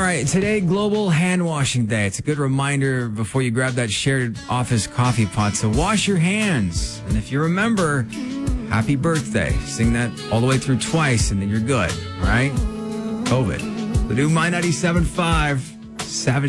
right, today, Global Hand Washing Day. It's a good reminder before you grab that shared office coffee pot to wash your hands. And if you remember, happy birthday. Sing that all the way through twice, and then you're good. All right? COVID. The new My 97.5 Savage